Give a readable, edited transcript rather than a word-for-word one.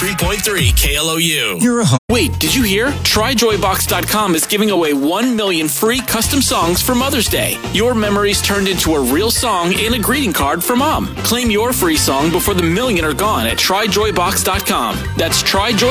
93.3 KLOU. You're a Wait, did you hear? TryJoyBox.com is giving away 1 million free custom songs for Mother's Day. Your memories turned into a real song and a greeting card for Mom. Claim your free song before the million are gone at TryJoyBox.com. That's TryJoy.